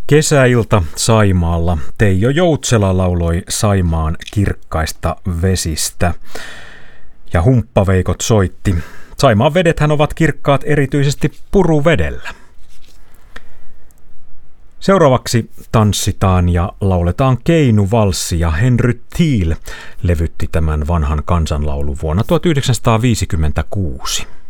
Kesäilta Saimaalla Teijo Joutsela lauloi Saimaan kirkkaista vesistä ja humppaveikot soitti. Saimaan vedethän ovat kirkkaat erityisesti Puruvedellä. Seuraavaksi tanssitaan ja lauletaan keinuvalssi ja Henry Thiel levytti tämän vanhan kansanlaulun vuonna 1956.